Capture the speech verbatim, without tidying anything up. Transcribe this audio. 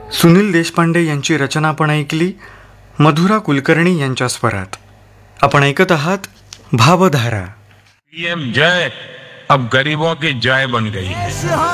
सुनील देशपांडे यांची रचना आपण ऐकली मधुरा कुलकर्णी यांच्या स्वरात. आपण ऐकत आहात भावधारा. पीएम जय अब गरीबों की जय बन गई है.